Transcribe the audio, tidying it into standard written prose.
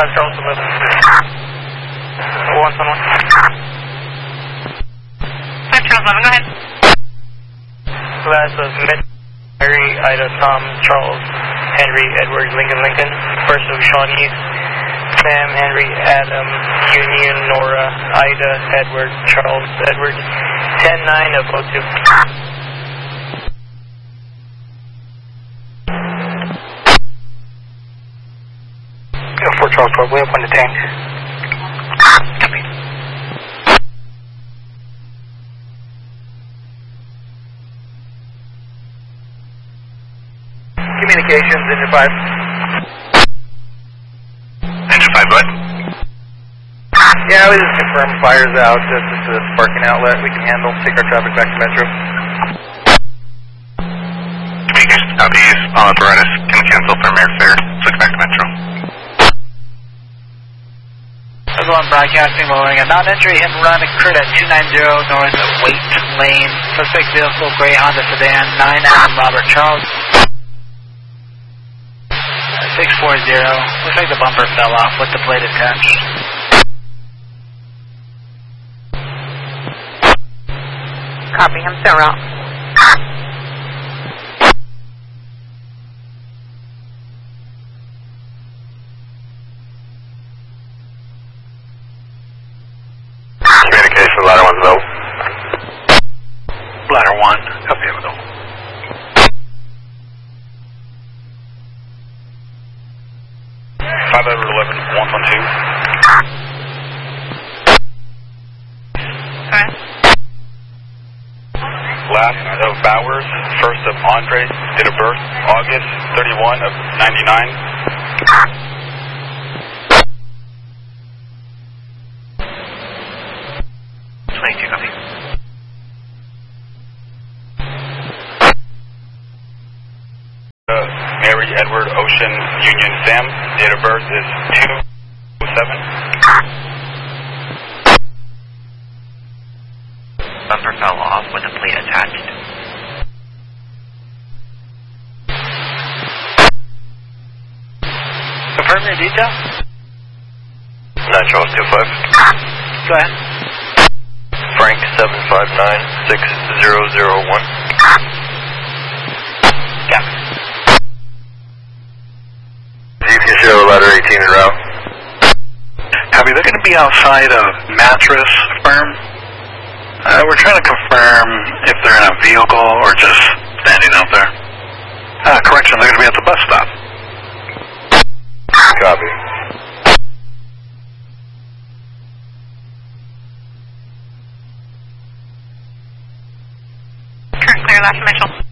Charles 11. 111. 5 Charles 11, go ahead. Last was Mary, Ida, Tom, Charles, Henry, Edward, Lincoln. First was Shawnee, Sam, Henry, Adam, Union, Nora, Ida, Edward, Charles, Edward. 10-9 of 02. Fort Charles 12, way up on the tank. Copy. Communications, engine 5. Engine 5, what? Yeah, we just confirmed fire's out. This is the parking outlet we can handle. Take our traffic back to Metro. Communications, copies. All apparatus can cancel from airfare. Switch back to Metro. Level 1 broadcasting, lowering a non-entry hit and run occurred at 290 north of Waite Lane. Suspect vehicle, gray Honda sedan, 9 Adam Robert Charles. 640. Looks like the bumper fell off with the plate attached. Copy, I'm still out. Communication, ladder 1's available. Ladder 1, copy of it. 5 over 11, 112. Alright. Last of Bowers, first of Andre, date of birth, August 31 of 99. 22, copy. Mary, Edward, Ocean, Union, Sam, date of birth is 207. Bumper fell off with a plate attached. Confirm your detail? 9 Charles 25. Go ahead. Frank 759-6001. Yeah. Zero ladder 18 en route. Have you looking to be outside of Mattress Firm? We're trying to confirm if they're in a vehicle or just standing out there. Correction, they're going to be at the bus stop. Copy. Current clear, last Mitchell.